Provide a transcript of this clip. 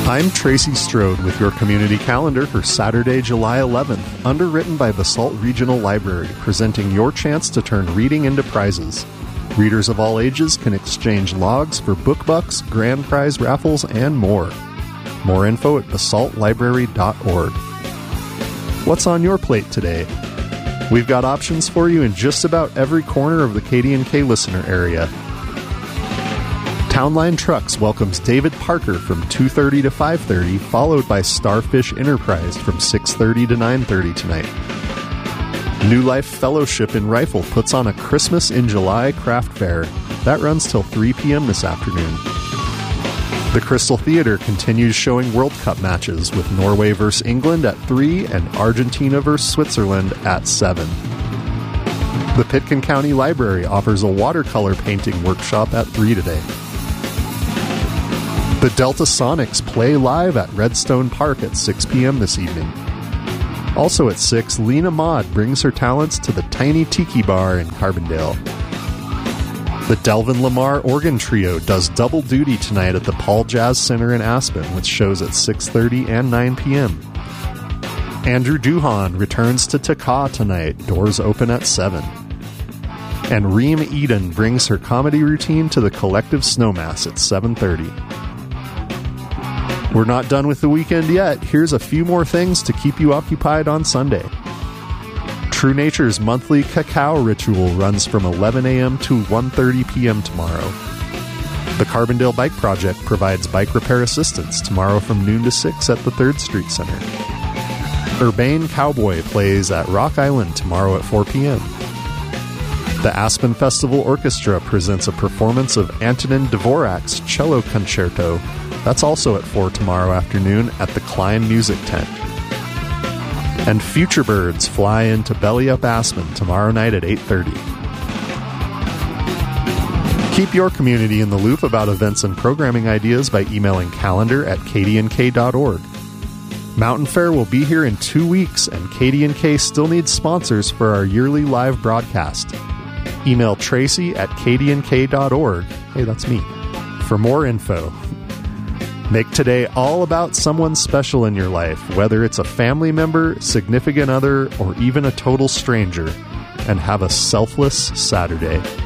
I'm Tracy Strode with your community calendar for Saturday, July 11th, underwritten by Basalt Regional Library, presenting your chance to turn reading into prizes. Readers of all ages can exchange logs for book bucks, grand prize raffles, and more. More info at basaltlibrary.org. What's on your plate today? We've got options for you in just about every corner of the KDNK listener area. Townline Trucks welcomes David Parker from 2:30 to 5:30, followed by Starfish Enterprise from 6:30 to 9:30 tonight. New Life Fellowship in Rifle puts on a Christmas in July craft fair. That runs till 3 p.m. this afternoon. The Crystal Theater continues showing World Cup matches with Norway vs. England at 3 and Argentina vs. Switzerland at 7. The Pitkin County Library offers a watercolor painting workshop at 3 today. The Delta Sonics play live at Redstone Park at 6 p.m. this evening. Also at 6, Lena Maud brings her talents to the Tiny Tiki Bar in Carbondale. The Delvin Lamar Organ Trio does double duty tonight at the Paul Jazz Center in Aspen with shows at 6:30 and 9 p.m. Andrew Duhan returns to Taka tonight, doors open at 7. And Reem Eden brings her comedy routine to the Collective Snowmass at 7:30. We're not done with the weekend yet. Here's a few more things to keep you occupied on Sunday. True Nature's monthly cacao ritual runs from 11 a.m. to 1:30 p.m. tomorrow. The Carbondale Bike Project provides bike repair assistance tomorrow from noon to 6 at the 3rd Street Center. Urbane Cowboy plays at Rock Island tomorrow at 4 p.m. The Aspen Festival Orchestra presents a performance of Antonin Dvorak's Cello Concerto. That's also at 4 tomorrow afternoon at the Klein Music Tent. And Future Birds fly into Belly Up Aspen tomorrow night at 8:30. Keep your community in the loop about events and programming ideas by emailing calendar@kdnk.org. Mountain Fair will be here in 2 weeks, and KDNK still needs sponsors for our yearly live broadcast. Email tracy@kdnk.org. Hey, that's me. For more info. Make today all about someone special in your life, whether it's a family member, significant other, or even a total stranger, and have a selfless Saturday.